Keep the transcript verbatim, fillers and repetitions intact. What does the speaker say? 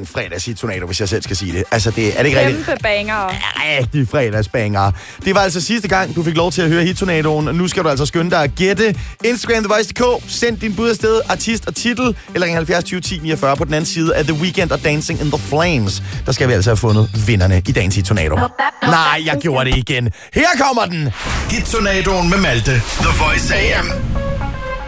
en fredagshit-tornado, hvis jeg selv skal sige det. Altså, det er det ikke rigtigt? Kæmpe banger. Rigtig fredagsbanger. Det var altså sidste gang, du fik lov til at høre hit-tornadoen. Nu skal du altså skynde dig at gætte. Instagram The Voice punktum d k. Send din bud afsted, artist og titel. Eller ring halvfjerds tyve ti niogfyrre på den anden side af The Weeknd og Dancing in the Flames. Der skal vi altså have fundet vinderne i dagens hit-tornado. Nej, jeg gjorde det igen. Her kommer den. Hit-tornadoen med Malte. The Voice A M.